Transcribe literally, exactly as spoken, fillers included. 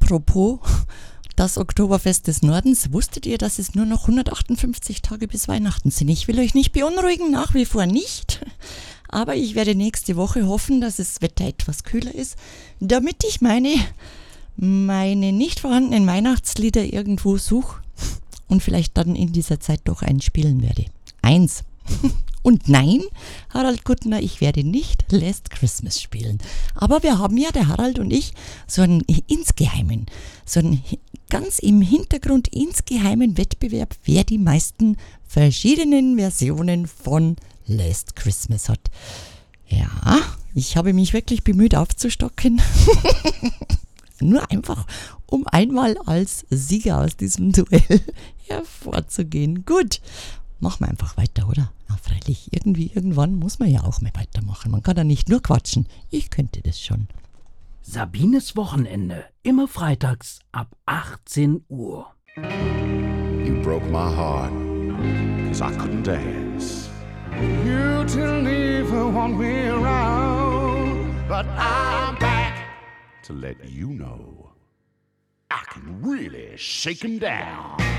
apropos das Oktoberfest des Nordens, wusstet ihr, dass es nur noch hundertachtundfünfzig Tage bis Weihnachten sind? Ich will euch nicht beunruhigen, nach wie vor nicht. Aber ich werde nächste Woche hoffen, dass das Wetter etwas kühler ist, damit ich meine, meine nicht vorhandenen Weihnachtslieder irgendwo suche und vielleicht dann in dieser Zeit doch einspielen werde. Eins. Und nein, Harald Kuttner, ich werde nicht Last Christmas spielen. Aber wir haben ja, der Harald und ich, so einen insgeheimen, so einen ganz im Hintergrund insgeheimen Wettbewerb, wer die meisten verschiedenen Versionen von Last Christmas hat. Ja, ich habe mich wirklich bemüht aufzustocken. Nur einfach, um einmal als Sieger aus diesem Duell hervorzugehen. Gut, machen wir einfach weiter, oder? Ja, freilich, irgendwie, irgendwann muss man ja auch mal weitermachen. Man kann ja nicht nur quatschen. Ich könnte das schon. Sabines Wochenende, immer freitags ab achtzehn Uhr. You broke my heart, cause I couldn't dance. You didn't even want me around, but I'm back to let you know I can really shake 'em down.